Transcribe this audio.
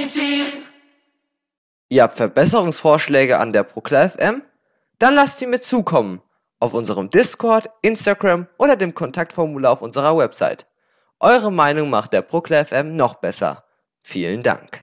Ihr habt Verbesserungsvorschläge an der Procla FM? Dann lasst sie mir zukommen. Auf unserem Discord, Instagram oder dem Kontaktformular auf unserer Website. Eure Meinung macht der Procla FM noch besser. Vielen Dank.